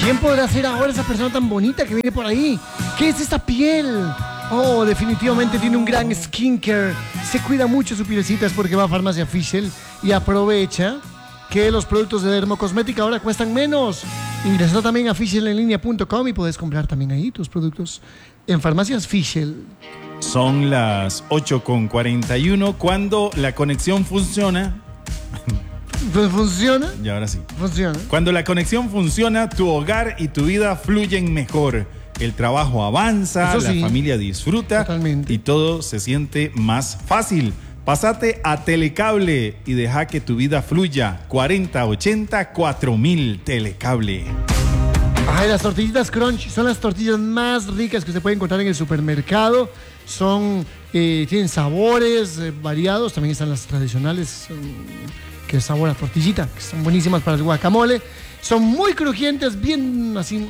¿Quién podrá ser ahora esa persona tan bonita que viene por ahí? ¿Qué es esta piel? Oh, definitivamente tiene un gran skincare. Se cuida mucho su pielecita, es porque va a Farmacia Fischl y aprovecha que los productos de dermocosmética ahora cuestan menos. Ingresa también a fischelenlinea.com y puedes comprar también ahí tus productos en Farmacias Fischl. Son las 8:41 cuando la conexión funciona. ¿Funciona? Y ahora sí. Funciona. Cuando la conexión funciona, tu hogar y tu vida fluyen mejor. El trabajo avanza, sí, la familia disfruta. Totalmente. Y todo se siente más fácil. Pásate a Telecable y deja que tu vida fluya. 4080-4000 Telecable. Ay, las tortillitas Crunch son las tortillas más ricas que se pueden encontrar en el supermercado. Tienen sabores variados. También están las tradicionales, que es sabor a tortillita, que son buenísimas para el guacamole. Son muy crujientes, bien así.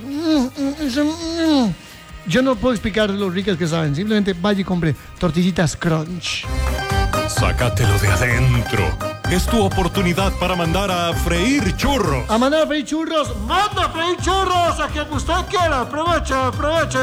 Yo no puedo explicar lo ricas que saben. Simplemente vaya y compre tortillitas Crunch. Sácatelo de adentro. Es tu oportunidad para mandar a freír churros. A mandar a freír churros. ¡Manda a freír churros! A quien usted quiera. Aproveche, aproveche.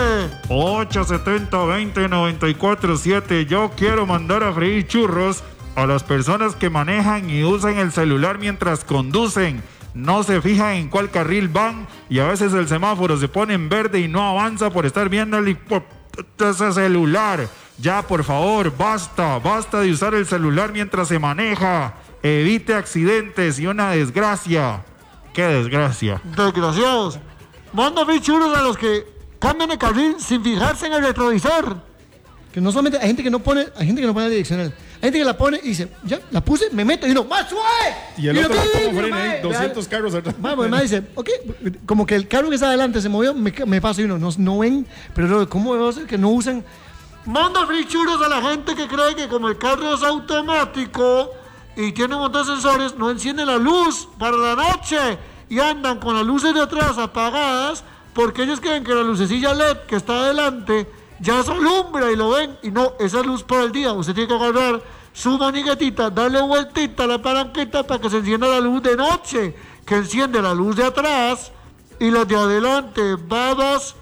870-20-94-7. Yo quiero mandar a freír churros a las personas que manejan y usan el celular mientras conducen. No se fijan en cuál carril van y a veces el semáforo se pone en verde y no avanza por estar viendo ese celular. Ya, por favor, basta de usar el celular mientras se maneja. Evite accidentes y una desgracia. ¡Qué desgracia! Desgraciados. Manda churros a los que cambian de carril sin fijarse en el retrovisor. Que no solamente hay gente que no pone la direccional. Hay gente que la pone y dice, ya, la puse, me meto y uno, ¡más suave! Y el otro, ¿cómo frena ahí? 200 carros atrás. Vamos, además dice, ok, como que el carro que está adelante se movió, me paso y uno, no ven, pero ¿cómo va a ser que no usan? Manda free churros a la gente que cree que como el carro es automático y tiene un montón de sensores, no enciende la luz para la noche y andan con las luces de atrás apagadas porque ellos creen que la lucecilla LED que está adelante ya se alumbra y lo ven, y no, esa luz para el día. Usted tiene que agarrar su maniguetita, darle vueltita a la palanquita para que se encienda la luz de noche, que enciende la luz de atrás y las de adelante. Babas.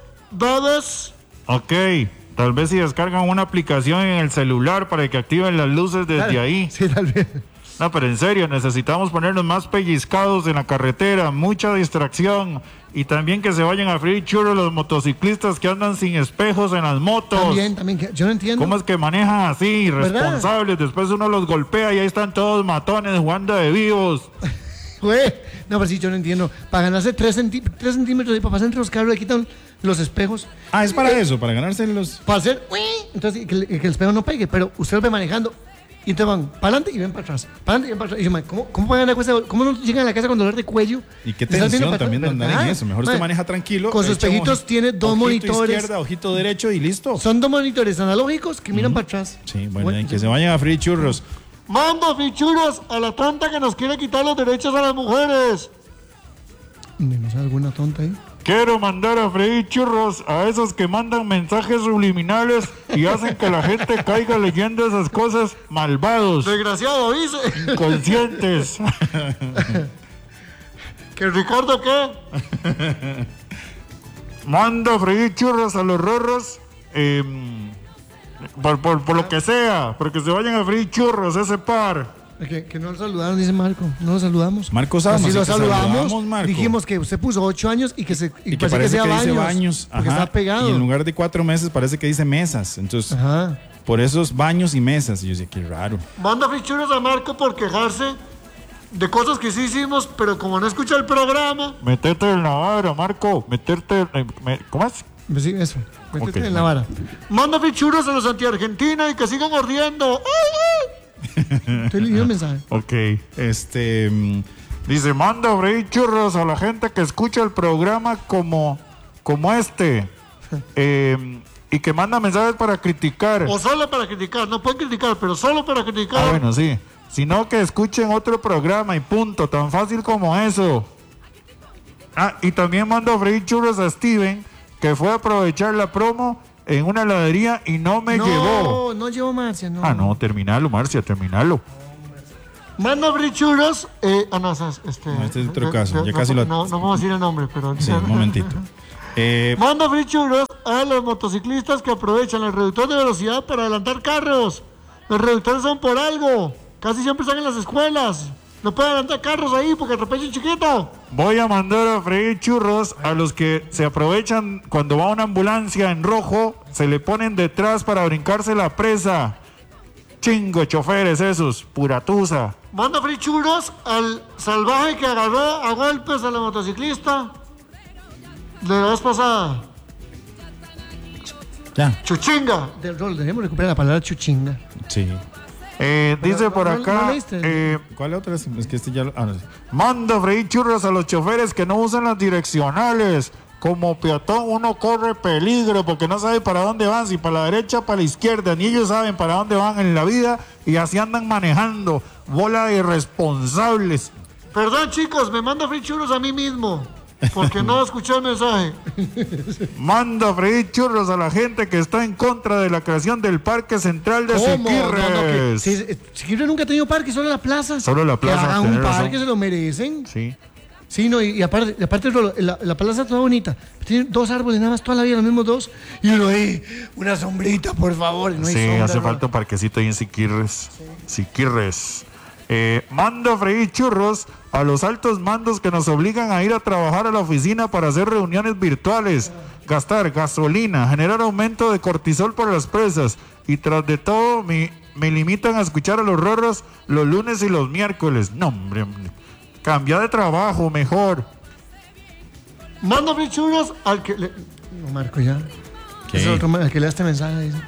Ok, tal vez si descargan una aplicación en el celular para que activen las luces desde ahí. Sí, tal vez. No, pero en serio, necesitamos ponernos más pellizcados en la carretera, mucha distracción. Y también que se vayan a freír churros los motociclistas que andan sin espejos en las motos. También, yo no entiendo. ¿Cómo es que manejan así, irresponsables? Después uno los golpea y ahí están todos matones jugando de vivos. Güey, no, pero sí, yo no entiendo. Para ganarse 3 centímetros y para pasar entre los carros le quitan los espejos. Ah, es para eso, para ganarse los... Para hacer... Entonces, que el espejo no pegue, pero usted lo ve manejando. Y entonces van para adelante y ven para atrás. Para adelante y ven para atrás. Y yo, man, ¿cómo pueden andar con ese, ¿cómo no llegan a la casa con dolor de cuello? Y qué tensión también de andar en eso. Mejor usted maneja tranquilo. Con sus espejitos tiene 2 monitores. Ojito izquierda, ojito derecho y listo. Son 2 monitores analógicos que miran para atrás. Sí, bueno, que se vayan a freír churros. Manda free churros a la tonta que nos quiere quitar los derechos a las mujeres. ¿No sé alguna tonta ahí? Quiero mandar a freír churros a esos que mandan mensajes subliminales y hacen que la gente caiga leyendo esas cosas, malvados. Desgraciado, dice. Conscientes. ¿Que Ricardo qué? Manda a freír churros a los rorros, por lo que sea, porque se vayan a freír churros ese par. Que no lo saludaron, dice Marco. No lo saludamos. Marco Sama. Si lo saludamos, Marco. Dijimos que usted puso 8 años y que parece que sea baños. Porque está pegado. Y en lugar de 4 meses parece que dice mesas. Entonces, por esos baños y mesas. Y yo decía, qué raro. Manda fichuras a Marco por quejarse de cosas que sí hicimos, pero como no escucha el programa. Metete en la vara, Marco. ¿Cómo es? Sí, eso. Métete en la vara. Manda fichuras a los anti-Argentina y que sigan ardiendo. Estoy leyendo el mensaje. Ok. Dice, manda a freír churros a la gente que escucha el programa como este. Y que manda mensajes para criticar. O solo para criticar. No pueden criticar, pero solo para criticar. Ah, bueno, sí. Sino que escuchen otro programa y punto. Tan fácil como eso. Ah, y también manda a freír churros a Steven, que fue a aprovechar la promo en una heladería y no llevó. No llevó Marcia, no. Ah, no, terminalo, Marcia, terminalo. Manda free churros. No, este es otro caso. Ya casi no vamos a decir el nombre, pero. Sí, un momentito. Manda free churros a los motociclistas que aprovechan el reductor de velocidad para adelantar carros. Los reductores son por algo. Casi siempre están en las escuelas. No pueden adelantar carros ahí porque atropellan chiquito. Voy a mandar a freír churros a los que se aprovechan cuando va una ambulancia en rojo, se le ponen detrás para brincarse la presa. Chingo choferes esos, pura tusa. Manda free churros al salvaje que agarró a golpes a la motociclista de la vez pasada. Ya. Chuchinga. Debemos recuperar la palabra chuchinga. Sí. Dice por acá. ¿Cuál otra? Es que este ya lo. Manda a freír churros a los choferes que no usan las direccionales. Como peatón uno corre peligro porque no sabe para dónde van, si para la derecha o para la izquierda, ni ellos saben para dónde van en la vida y así andan manejando. Bola de irresponsables. Perdón, chicos, me manda free churros a mí mismo porque no escuché el mensaje. Manda a freír churros a la gente que está en contra de la creación del Parque Central de Siquirres. Siquirres nunca ha tenido parque, solo la plaza. Solo la plaza. Que hagan un parque, se lo merecen. Sí. Sí, no, y aparte la plaza toda bonita. Tiene 2 árboles, nada más toda la vida, los mismos 2. Y uno ahí, una sombrita, por favor. No hay sombra, hace falta un parquecito ahí en Siquirres. Sí. Siquirres. Manda a freír churros a los altos mandos que nos obligan a ir a trabajar a la oficina para hacer reuniones virtuales, gastar gasolina, generar aumento de cortisol por las presas y tras de todo me limitan a escuchar a los rorros los lunes y los miércoles. No, hombre. Cambia de trabajo, mejor. Manda free churros al que le... No, Marco, ya. ¿Qué? Es otro, al que lea este mensaje. Dice.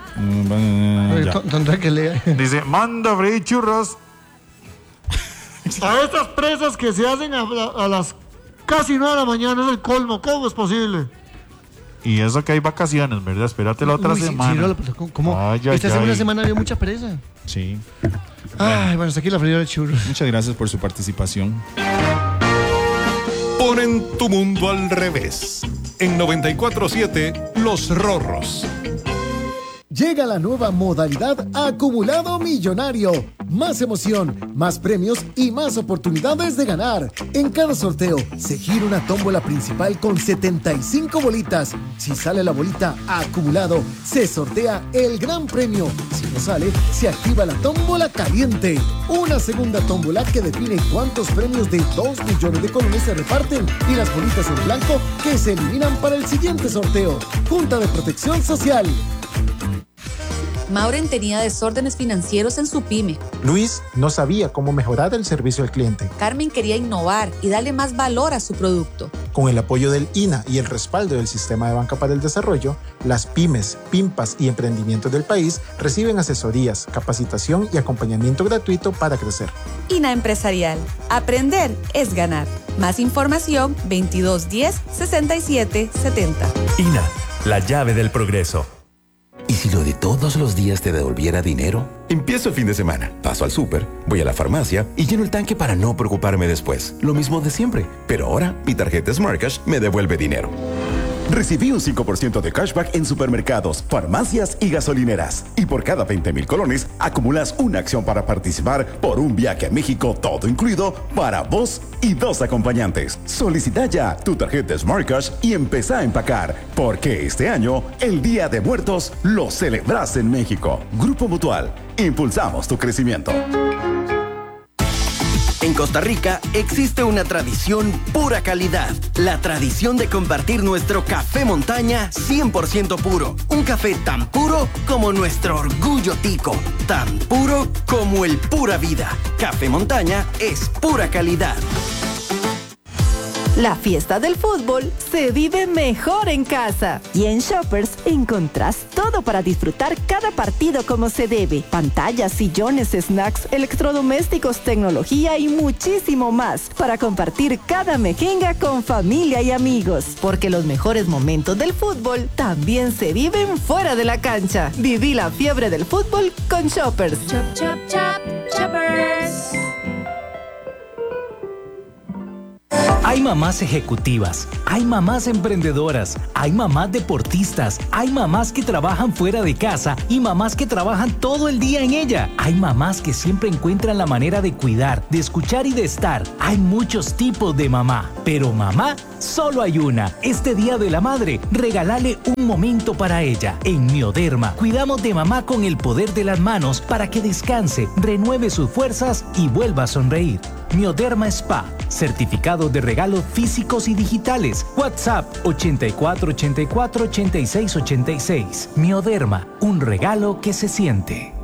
Ya. Que lea. Dice, manda free churros a estas presas que se hacen a las casi 9 de la mañana. Es el colmo. ¿Cómo es posible? Y eso que hay vacaciones, ¿verdad? Espérate la otra semana. ¿Cómo? Esta segunda semana había mucha presa. Sí. Ay, bueno, hasta aquí la freidora de churros. Muchas gracias por su participación. Ponen tu mundo al revés. En 94.7, Los Rorros. Llega la nueva modalidad Acumulado Millonario. Más emoción, más premios y más oportunidades de ganar. En cada sorteo se gira una tómbola principal con 75 bolitas. Si sale la bolita acumulado, se sortea el gran premio. Si no sale, se activa la tómbola caliente. Una segunda tómbola que define cuántos premios de 2 millones de colones se reparten y las bolitas en blanco que se eliminan para el siguiente sorteo. Junta de Protección Social. Maureen tenía desórdenes financieros en su pyme. Luis no sabía cómo mejorar el servicio al cliente. Carmen quería innovar y darle más valor a su producto. Con el apoyo del INA y el respaldo del Sistema de Banca para el Desarrollo, las pymes, PYMPAS y emprendimientos del país reciben asesorías, capacitación y acompañamiento gratuito para crecer. INA Empresarial. Aprender es ganar. Más información 2210 6770. INA, la llave del progreso. ¿Y si lo de todos los días te devolviera dinero? Empiezo el fin de semana, paso al súper, voy a la farmacia y lleno el tanque para no preocuparme después. Lo mismo de siempre, pero ahora mi tarjeta Smart Cash me devuelve dinero. Recibí un 5% de cashback en supermercados, farmacias y gasolineras. Y por cada 20,000 colones, acumulas una acción para participar por un viaje a México, todo incluido, para vos y 2 acompañantes. Solicita ya tu tarjeta Smart Cash y empezá a empacar, porque este año, el Día de Muertos, lo celebras en México. Grupo Mutual, impulsamos tu crecimiento. En Costa Rica existe una tradición pura calidad. La tradición de compartir nuestro café montaña 100% puro. Un café tan puro como nuestro orgullo tico. Tan puro como el pura vida. Café montaña es pura calidad. La fiesta del fútbol se vive mejor en casa. Y en Shoppers encontrás todo para disfrutar cada partido como se debe. Pantallas, sillones, snacks, electrodomésticos, tecnología y muchísimo más. Para compartir cada mejenga con familia y amigos. Porque los mejores momentos del fútbol también se viven fuera de la cancha. Viví la fiebre del fútbol con Shoppers. Chop, chop, chop, Shoppers. Hay mamás ejecutivas, hay mamás emprendedoras, hay mamás deportistas, hay mamás que trabajan fuera de casa y mamás que trabajan todo el día en ella. Hay mamás que siempre encuentran la manera de cuidar, de escuchar y de estar. Hay muchos tipos de mamá, pero mamá solo hay una. Este Día de la Madre, regálale un momento para ella. En Mioderma, cuidamos de mamá con el poder de las manos para que descanse, renueve sus fuerzas y vuelva a sonreír. Mioderma Spa, certificado de regalos físicos y digitales. WhatsApp 8484-8686. Mioderma, un regalo que se siente.